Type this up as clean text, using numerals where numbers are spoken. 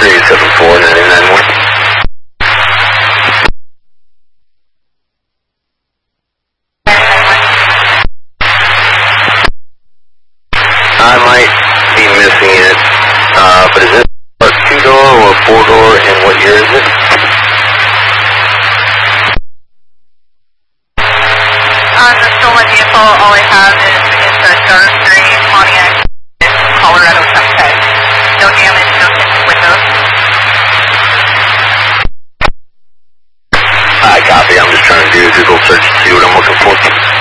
374-99-1. I might be missing it, but is it a 2-door or a 4-door, and what year is it?